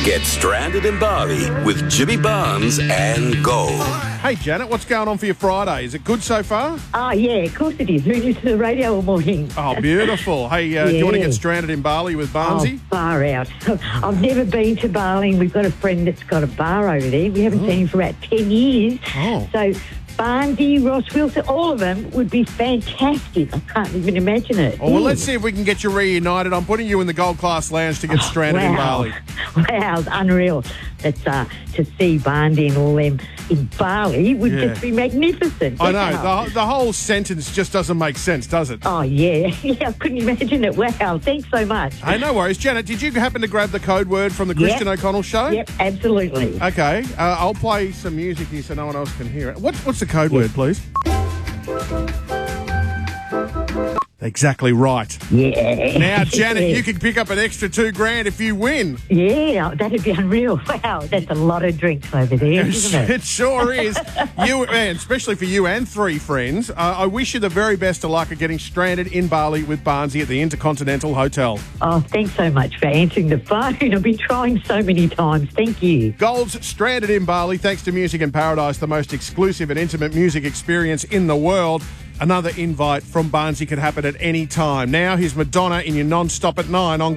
Get stranded in Bali with Jimmy Barnes and Gold. Hey, Janet, what's going on for your Friday? Is it good so far? Oh, yeah, of course it is. Who listens to the radio all morning? Oh, beautiful. Hey, do you want to get stranded in Bali with Barnesy? Oh, far out. I've never been to Bali, and we've got a friend that's got a bar over there. We haven't seen him for about 10 years. Oh. So Barnesy, Ross Wilson, all of them would be fantastic. I can't even imagine it. Oh, well, let's see if we can get you reunited. I'm putting you in the Gold Class Lounge to get stranded in Bali. Wow, it's unreal. That's to see Barnesy and all them in Bali would just be magnificent. I know. The whole sentence just doesn't make sense, does it? Oh, yeah. Yeah, I couldn't imagine it. Wow, thanks so much. Hey, no worries. Janet, did you happen to grab the code word from the Christian O'Connell show? Yep, absolutely. Okay. I'll play some music here so no one else can hear it. What's the code word, please? Exactly right. Yeah. Now, Janet, you can pick up an extra $2,000 if you win. Yeah, that'd be unreal. Wow, that's a lot of drinks over there, isn't it? It sure is. And especially for you and three friends, I wish you the very best of luck at getting stranded in Bali with Barnesy at the Intercontinental Hotel. Oh, thanks so much for answering the phone. I've been trying so many times. Thank you. Gold's Stranded in Bali, thanks to Music in Paradise, the most exclusive and intimate music experience in the world. Another invite from Barnesy could happen at any time. Now, here's Madonna in your non-stop at 9 on